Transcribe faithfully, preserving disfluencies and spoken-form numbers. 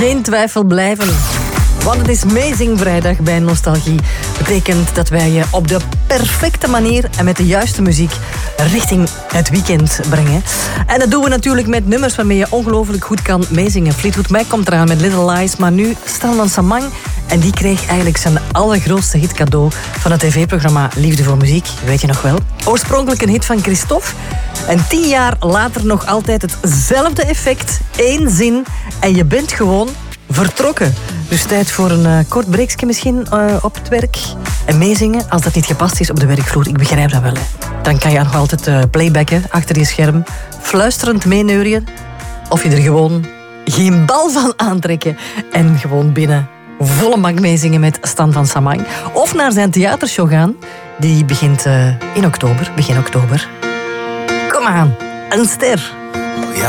geen twijfel blijven. Want het is Amazing Vrijdag bij Nostalgie. Betekent dat wij je op de perfecte manier en met de juiste muziek richting het weekend brengen. En dat doen we natuurlijk met nummers waarmee je ongelooflijk goed kan meezingen. Fleetwood Mac komt eraan met Little Lies, maar nu Stan van Samang. En die kreeg eigenlijk zijn allergrootste hit cadeau van het tv-programma Liefde voor Muziek. Weet je nog wel? Oorspronkelijk een hit van Christophe. En tien jaar later nog altijd hetzelfde effect. Eén zin en je bent gewoon vertrokken. Dus tijd voor een uh, kort breekje misschien uh, op het werk. En meezingen als dat niet gepast is op de werkvloer. Ik begrijp dat wel. Hè. Dan kan je nog altijd uh, playbacken achter je scherm. Fluisterend meeneurien. Of je er gewoon geen bal van aantrekken. En gewoon binnen volle bak meezingen met Stan van Samang. Of naar zijn theatershow gaan. Die begint uh, in oktober. Begin oktober. Kom aan, een ster. Oh ja,